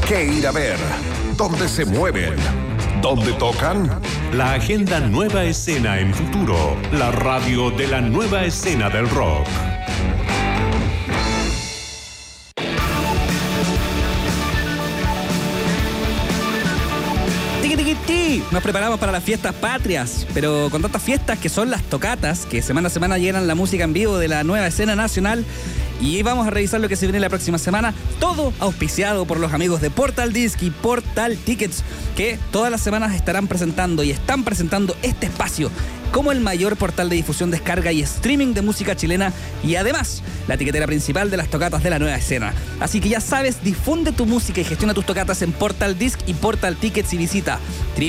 qué ir a ver, dónde se mueven, dónde tocan. La agenda Nueva Escena en Futuro, la radio de la nueva escena del rock. Nos preparamos para las fiestas patrias, pero con tantas fiestas que son las tocatas, que semana a semana llenan la música en vivo de la nueva escena nacional. Y vamos a revisar lo que se viene la próxima semana, todo auspiciado por los amigos de Portal Disc y Portal Tickets, que todas las semanas estarán presentando y están presentando este espacio como el mayor portal de difusión, descarga y streaming de música chilena, y además la tiquetera principal de las tocatas de la nueva escena. Así que ya sabes, difunde tu música y gestiona tus tocatas en Portal Disc y Portal Tickets y visita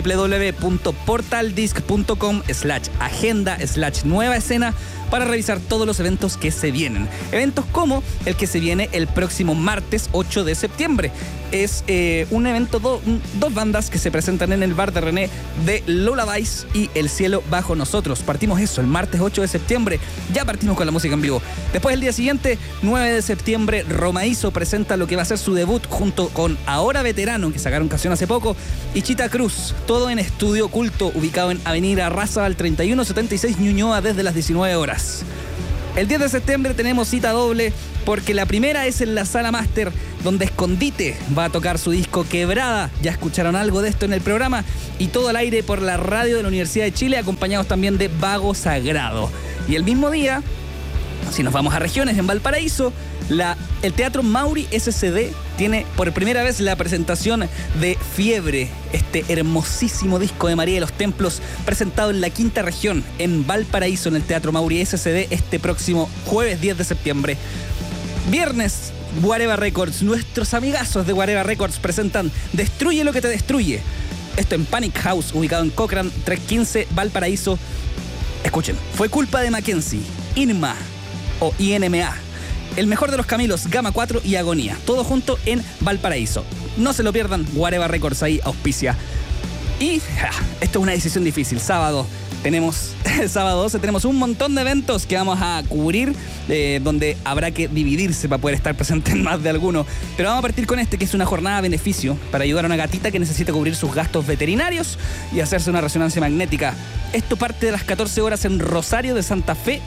www.portaldisc.com/agenda/nueva escena para revisar todos los eventos que se vienen. Eventos como el que se viene el próximo martes 8 de septiembre. Es un evento, dos bandas que se presentan en el bar de René, de Lullabies y El Cielo Bajo Nosotros. Partimos eso el martes 8 de septiembre, ya partimos con la música en vivo. Después el día siguiente, 9 de septiembre, Romaíso presenta lo que va a ser su debut junto con Ahora Veterano, que sacaron canción hace poco, y Chita Cruz, todo en Estudio Oculto, ubicado en Avenida Razabal 3176 Ñuñoa desde las 19 horas. El 10 de septiembre tenemos cita doble, porque la primera es en la Sala Máster, donde Escondite va a tocar su disco Quebrada. Ya escucharon algo de esto en el programa. Y todo al aire por la radio de la Universidad de Chile, acompañados también de Vago Sagrado. Y el mismo día, si nos vamos a regiones, en Valparaíso, el Teatro Mauri SCD tiene por primera vez la presentación de Fiebre, este hermosísimo disco de María de los Templos, presentado en la quinta región, en Valparaíso, en el Teatro Mauri SCD, este próximo jueves 10 de septiembre. Viernes, Guareva Records, nuestros amigazos de Guareva Records presentan Destruye lo que te destruye. Esto en Panic House, ubicado en Cochrane 315, Valparaíso. Escuchen, fue culpa de Mackenzie, Inma o INMA, El Mejor de los Camilos, Gama 4 y Agonía. Todo junto en Valparaíso. No se lo pierdan, Guareva Records ahí auspicia. Y esto es una decisión difícil. Sábado 12 tenemos un montón de eventos que vamos a cubrir, donde habrá que dividirse para poder estar presente en más de alguno. Pero vamos a partir con este, que es una jornada a beneficio para ayudar a una gatita que necesita cubrir sus gastos veterinarios y hacerse una resonancia magnética. Esto parte de las 14 horas en Rosario de Santa Fe,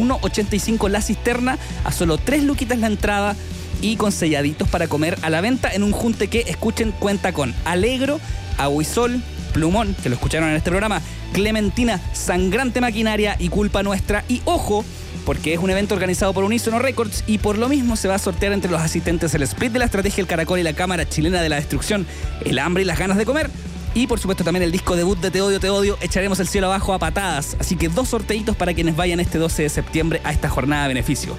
9185 La Cisterna, a solo 3 luquitas la entrada y con selladitos para comer a la venta en un junte que, escuchen, cuenta con Alegro, Aguisol, Plumón, que lo escucharon en este programa, Clementina, Sangrante Maquinaria y Culpa Nuestra. Y ojo, porque es un evento organizado por Unísono Records y por lo mismo se va a sortear entre los asistentes el split de la Estrategia El Caracol y la Cámara Chilena de la Destrucción, El Hambre y las Ganas de Comer. Y por supuesto también el disco debut de Te Odio, Te Odio, Echaremos el Cielo Abajo a Patadas. Así que 2 sorteitos para quienes vayan este 12 de septiembre a esta jornada de beneficio.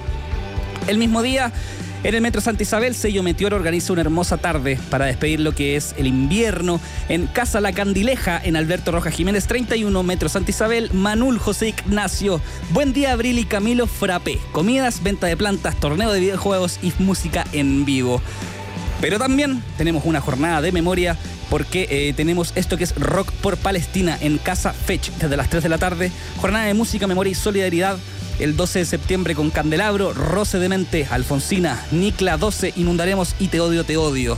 El mismo día, en el Metro Santa Isabel, Sello Meteor organiza una hermosa tarde para despedir lo que es el invierno en Casa La Candileja, en Alberto Rojas Jiménez 31, Metro Santa Isabel, Manul, José Ignacio, Buen Día Abril y Camilo Frappé. Comidas, venta de plantas, torneo de videojuegos y música en vivo. Pero también tenemos una jornada de memoria, porque tenemos esto que es Rock por Palestina en Casa Fetch desde las 3 de la tarde. Jornada de música, memoria y solidaridad. El 12 de septiembre con Candelabro, Roce Demente, Alfonsina, Nicla 12, Inundaremos y Te Odio, Te Odio.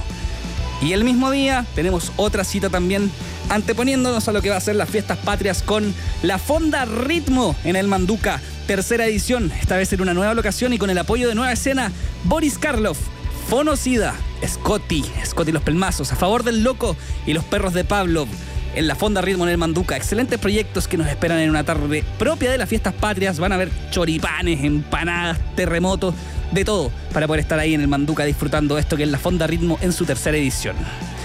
Y el mismo día tenemos otra cita también, anteponiéndonos a lo que va a ser las fiestas patrias con la Fonda Ritmo en el Manduca, tercera edición, esta vez en una nueva locación y con el apoyo de Nueva Escena, Boris Karloff, Fonocida, Scotty Los Pelmazos, A Favor del Loco y Los Perros de Pavlov. En la Fonda Ritmo en el Manduca, excelentes proyectos que nos esperan en una tarde propia de las fiestas patrias. Van a haber choripanes, empanadas, terremotos, de todo, para poder estar ahí en el Manduca disfrutando esto que es la Fonda Ritmo en su tercera edición.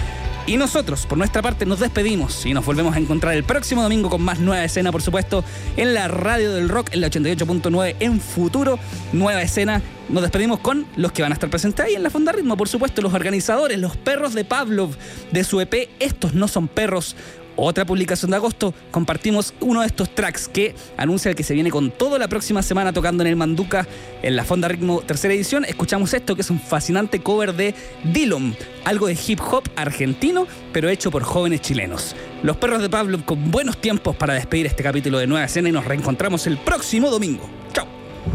Y nosotros, por nuestra parte, nos despedimos y nos volvemos a encontrar el próximo domingo con más Nueva Escena, por supuesto, en la radio del rock, en la 88.9 en Futuro, Nueva Escena. Nos despedimos con los que van a estar presentes ahí en la Fonda Ritmo, por supuesto, los organizadores, Los Perros de Pavlov, de su EP Estos No Son Perros. Otra publicación de agosto, compartimos uno de estos tracks que anuncia que se viene con todo la próxima semana tocando en el Manduca, en la Fonda Ritmo tercera edición. Escuchamos esto, que es un fascinante cover de Dillom, algo de hip hop argentino, pero hecho por jóvenes chilenos. Los Perros de Pablo con buenos tiempos para despedir este capítulo de Nueva Escena y nos reencontramos el próximo domingo.